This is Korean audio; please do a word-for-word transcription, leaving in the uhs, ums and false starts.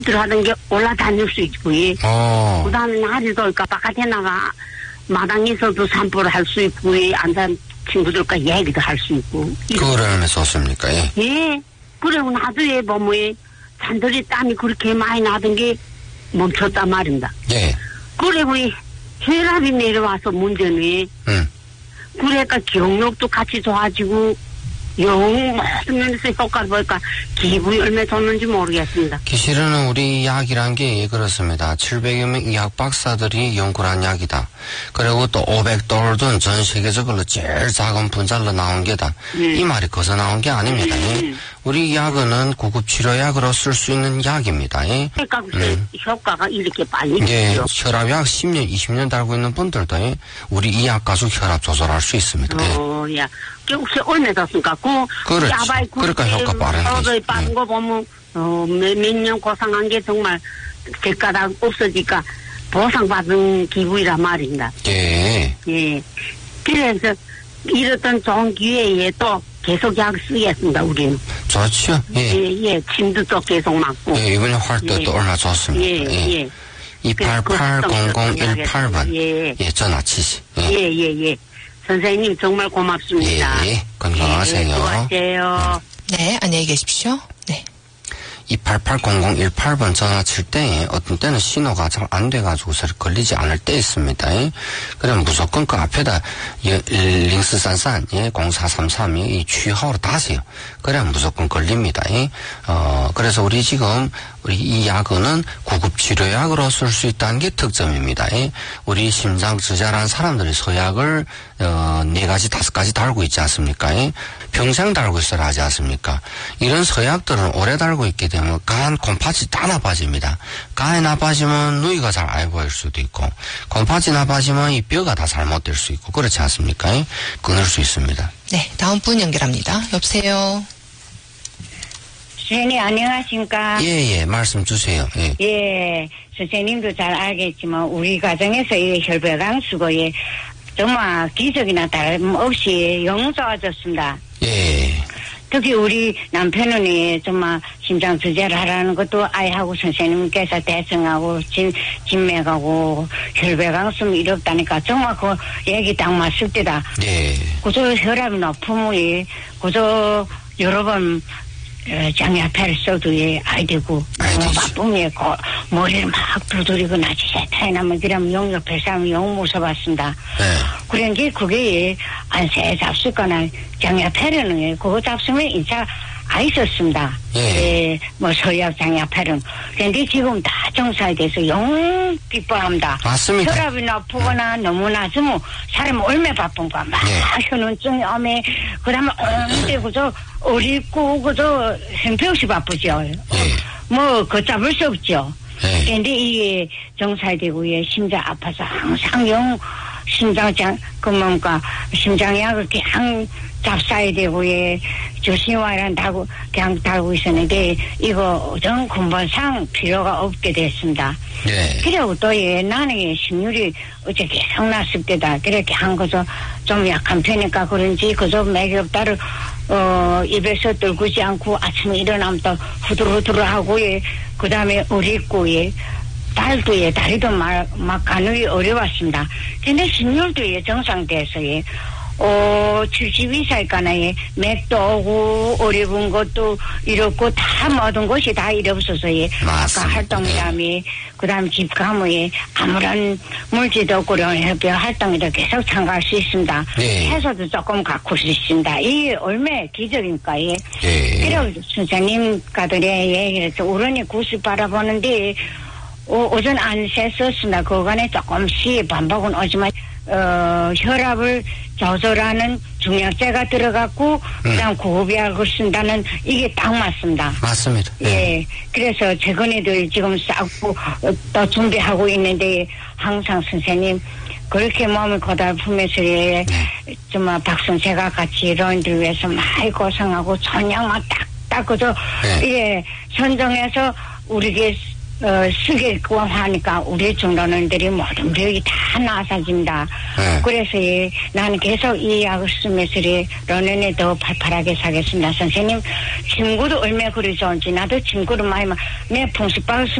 들어가던 게 올라다닐 수 있고, 예. 어. 그 다음에 날이 더우니까 바깥에 나가 마당에서도 산보를 할 수 있고, 예. 앉은 친구들과 얘기도 할 수 있고. 그러면 좋습니까? 예. 예. 그리고 나도 예, 뭐, 뭐, 예. 산들이 땀이 그렇게 많이 나던 게 멈췄단 말입니다. 예. 그리고 이 혈압이 내려와서 문제는, 예. 음. 그러니까 기억력도 같이 좋아지고, 영 모든 면에서 효과를 보니까 기분이 얼마나 좋는지 모르겠습니다. 실은 우리 약이란 게 그렇습니다. 칠백여 명 의학 박사들이 연구를 한 약이다. 그리고 또 오백 돌든 전 세계적으로 제일 작은 분자로 나온 게다. 음. 이 말이 거기서 나온 게 아닙니다. 음. 우리 약은 구급 치료약으로 쓸 수 있는 약입니다. 그러니까 음. 효과가 이렇게 빨리 예, 혈압약 십 년, 이십 년 달고 있는 분들도 우리 이 약 가지고 혈압 조절할 수 있습니다. 어, 야. 혹시 얼마 졌습니까? 그, 그렇지. 그러니까 효과 빠른 거지. 빠른 네. 거 보면, 어, 몇, 몇 년 고생한 게 정말 대가가 없어지니까 보상받은 기분이란 말입니다. 예. 예. 그래서 이랬던 좋은 기회에 또 계속 약 쓰겠습니다, 우리는. 좋죠. 예. 예, 예. 침도 또 계속 맞고. 예, 이번에 활동도 예. 얼마나 좋습니다. 예, 예. 예. 이팔팔 공공일팔 번. 예. 예, 전화 치시. 예, 예, 예. 예. 선생님 정말 고맙습니다. 예, 건강하세요. 예, 수고하세요. 네, 안녕히 계십시오. 네. 이팔팔 공공일팔 번 전화 칠 때 어떤 때는 신호가 잘 안 돼가지고서 걸리지 않을 때 있습니다. 그럼 무조건 그 앞에다 링스산산 공사삼삼이 이 취하로 다세요. 그래야 무조건 걸립니다. 어, 그래서 우리 지금 우리 이 약은 구급치료약으로 쓸 수 있다는 게 특점입니다. 우리 심장 저자란 사람들이 서약을 어, 네 가지 다섯 가지 달고 있지 않습니까? 평생 달고 있어야 하지 않습니까? 이런 서약들은 오래 달고 있게 되면 간 콩팥이 다 나빠집니다. 간이 나빠지면 누이가 잘 안 보일 수도 있고 콩팥이 나빠지면 이 뼈가 다 잘못될 수 있고 그렇지 않습니까? 끊을 수 있습니다. 네, 다음 분 연결합니다. 여보세요. 선생님 안녕하십니까? 예예 예, 말씀 주세요. 예. 예, 선생님도 잘 알겠지만 우리 가정에서 이 혈배강 수고에 정말 기적이나 다름없이 영 좋아졌습니다. 예. 특히 우리 남편은 정말 심장 투자를 하라는 것도 아이하고 선생님께서 대성하고 진, 진맥하고 혈배강수는 이렇다니까 정말 그 얘기 딱 맞을 때다. 예. 그저 혈압이 높으면 그저 여러 번 장야패를 써도 예, 아이 되고, 너무 바쁘면 고, 머리를 막 두드리고 나지, 세타이나면 그러면 영역패 싸면 영 무서웠습니다. 네. 그런 게 그게 안세 잡수거나 장야패는 예, 그거 잡수면 인자 아이 썼습니다. 예. 예, 뭐 서약 장야패는. 그런데 지금 다 정상이 돼서 영 기뻐합니다. 맞습니다. 혈압이 높거나 음. 너무 낮으면 사람이 얼마나 바쁜가. 막 예. 현운증이 오면, 그 다음에 언제 그저 어리고 그저 형편없이 바쁘죠. 예. 뭐 걷잡을 수 없죠. 예. 그런데 이게 정상이 되고 예, 심장 아파서 항상 영 심장장 그 뭔가 심장약을 그냥 잡사야 되고 예 조심하란 다고 그냥 달고 있었는데 이거 전 근본상 필요가 없게 됐습니다. 네. 그리고 또 예 나는 심률이 어째 계속 났을 때다. 그렇게 한 거죠. 좀 약한 편이니까 그런지 그저 맥엽다를 어 입에서 떨구지 않고 아침에 일어나면 또 후들후들하고 예 그다음에 어리고 예. 달도 예, 다리도 막, 막 가누기 어려웠습니다. 근데 심혈도 예, 정상돼서 예, 어, 칠십이 살까나 예, 맥도 오고, 어려운 것도 이렇고, 다 모든 것이 다 이없어서 예, 아까 활동이라며, 그 다음에 집 가면 예, 아무런 물질도 없고, 협회 활동에도 계속 참가할 수 있습니다. 네. 해서도 조금 갖고 수 있습니다. 이게 얼마나 기적입니까, 예. 네. 그리고 선생님과들의 얘기를 해서 우런히 구슬 바라보는데, 오, 오전 안 셌었으나 그간에 조금씩 반복은 오지만 어, 혈압을 조절하는 중약제가 들어갔고 음. 그다음 고흡약을 쓴다는 이게 딱 맞습니다. 맞습니다. 예, 네. 그래서 최근에도 지금 싸고 어, 또 준비하고 있는데 항상 선생님 그렇게 몸을 고달프면서 예, 네. 정말 박선생과 같이 이런들 위해서 많이 고생하고 전향만 딱딱 그저 네. 예 선정해서 우리에게 어, 쓰겠고 하니까 우리 중老년들이 모든 병이 다 나아집니다. 네. 그래서 이, 나는 계속 이 약을 쓰면서 내년에 더 팔팔하게 살겠습니다. 선생님, 친구도 얼마나 그리 좋은지 나도 친구를 많이 내 풍수박을